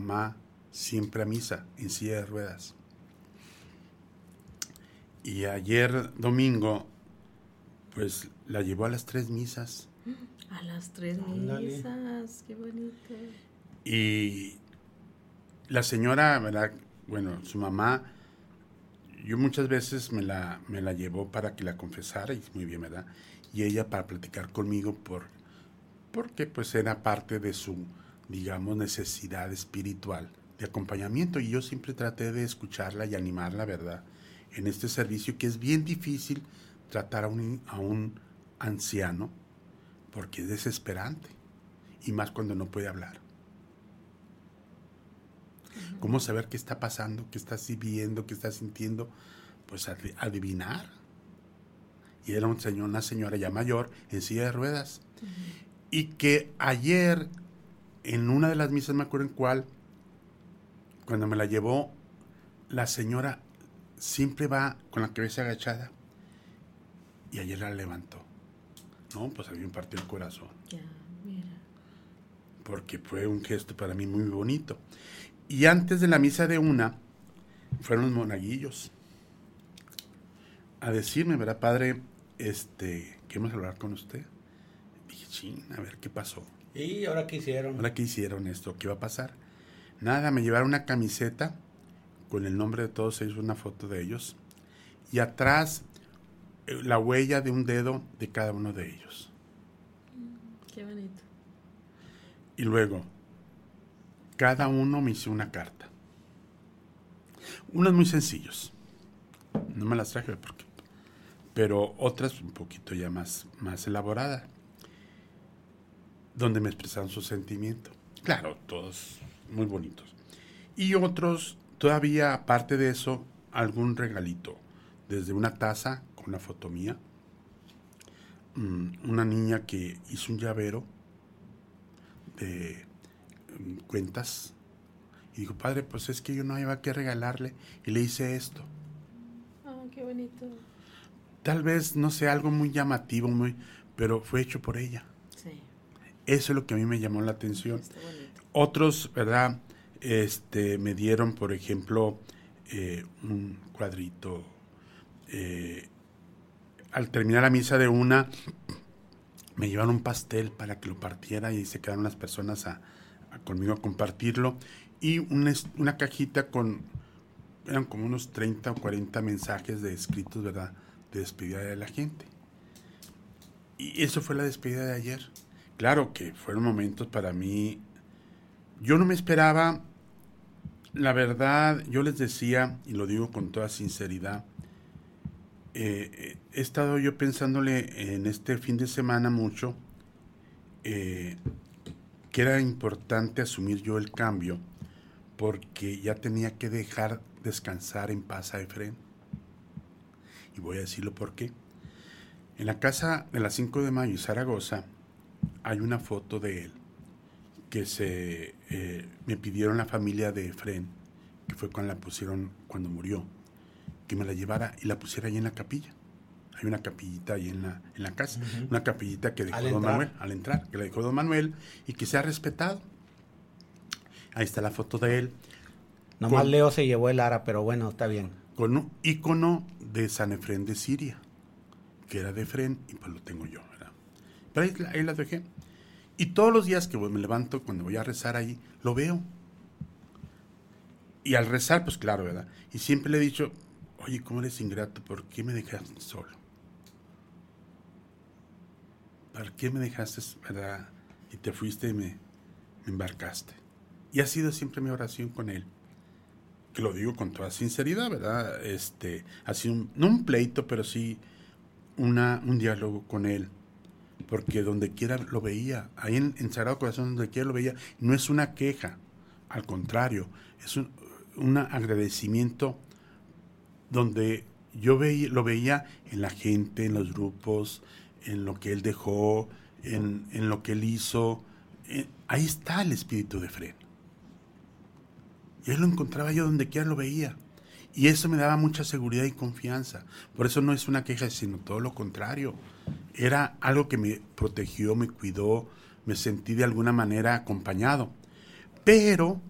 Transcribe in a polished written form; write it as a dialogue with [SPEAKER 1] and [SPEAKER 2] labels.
[SPEAKER 1] mamá siempre a misa, en silla de ruedas. Y ayer domingo, pues la llevó a las 3 misas.
[SPEAKER 2] A las 3 misas, qué bonito.
[SPEAKER 1] Y la señora, ¿verdad? Bueno, su mamá, yo muchas veces me la llevó para que la confesara, y muy bien, ¿verdad? Y ella para platicar conmigo porque pues era parte de su, digamos, necesidad espiritual de acompañamiento. Y yo siempre traté de escucharla y animarla, ¿verdad? En este servicio que es bien difícil tratar a un anciano, porque es desesperante, y más cuando no puede hablar. ¿Cómo saber qué está pasando, qué está viviendo, qué está sintiendo? Pues adivinar. Y era una señora ya mayor, en silla de ruedas. Uh-huh. Y que ayer, en una de las misas, me acuerdo en cuál, cuando me la llevó, la señora siempre va con la cabeza agachada. Y ayer la levantó. No, pues a mí me partió el corazón.
[SPEAKER 2] Ya, mira.
[SPEAKER 1] Porque fue un gesto para mí muy bonito. Y antes de la misa de 1, fueron los monaguillos a decirme, ¿verdad, padre? Queremos hablar con usted. Dije, ching, a ver qué pasó.
[SPEAKER 3] ¿Y ahora qué hicieron?
[SPEAKER 1] ¿Ahora qué hicieron esto? ¿Qué va a pasar? Nada, me llevaron una camiseta con el nombre de todos ellos, una foto de ellos, y atrás la huella de un dedo de cada uno de ellos.
[SPEAKER 2] Qué bonito.
[SPEAKER 1] Y luego, cada uno me hizo una carta. Unos muy sencillos. No me las traje porque, pero otras un poquito ya más elaboradas, donde me expresaron su sentimiento. Claro, todos muy bonitos. Y otros, todavía aparte de eso, algún regalito. Desde una taza con una foto mía, una niña que hizo un llavero de cuentas y dijo, padre, pues es que yo no había que regalarle y le hice esto.
[SPEAKER 2] Qué bonito.
[SPEAKER 1] Tal vez, no sé, algo muy llamativo, pero fue hecho por ella.
[SPEAKER 2] Sí.
[SPEAKER 1] Eso es lo que a mí me llamó la atención. Otros, ¿verdad? Me dieron, por ejemplo, un cuadrito. Al terminar la misa de 1, me llevaron un pastel para que lo partiera y se quedaron las personas conmigo a compartirlo. Y una cajita eran como unos 30 o 40 mensajes de escritos, ¿verdad? De despedida de la gente. Y eso fue la despedida de ayer. Claro que fueron momentos para mí. Yo no me esperaba, la verdad, yo les decía, y lo digo con toda sinceridad, he estado yo pensándole en este fin de semana mucho, que era importante asumir yo el cambio, porque ya tenía que dejar descansar en paz a Efrén. Y voy a decirlo por qué. En la casa de la 5 de Mayo y Zaragoza hay una foto de él que me pidieron la familia de Efrén, que fue cuando la pusieron cuando murió, que me la llevara y la pusiera ahí en la capilla. Hay una capillita ahí en la casa, uh-huh. Una capillita que dejó don Manuel al entrar, que la dejó don Manuel y que se ha respetado. Ahí está la foto de él.
[SPEAKER 3] Nomás Leo se llevó el ara, pero bueno, está bien.
[SPEAKER 1] Con un ícono de San Efrén de Siria, que era de Efrén, y pues lo tengo yo, ¿verdad? Pero ahí la dejé. Y todos los días que me levanto, cuando voy a rezar ahí, lo veo. Y al rezar, pues claro, ¿verdad? Y siempre le he dicho, oye, ¿cómo eres ingrato? ¿Por qué me dejaste solo? ¿Para qué me dejaste, verdad? Y te fuiste y me embarcaste. Y ha sido siempre mi oración con él. Que lo digo con toda sinceridad, ¿verdad? Ha sido no un pleito, pero sí un diálogo con él. Porque donde quiera lo veía, ahí en Sagrado Corazón, donde quiera lo veía, no es una queja, al contrario, es un agradecimiento donde yo lo veía en la gente, en los grupos, en lo que él dejó, en lo que él hizo. Ahí está el espíritu de Efrén. Y él lo encontraba yo donde quiera lo veía. Y eso me daba mucha seguridad y confianza. Por eso no es una queja, sino todo lo contrario. Era algo que me protegió, me cuidó, me sentí de alguna manera acompañado. Pero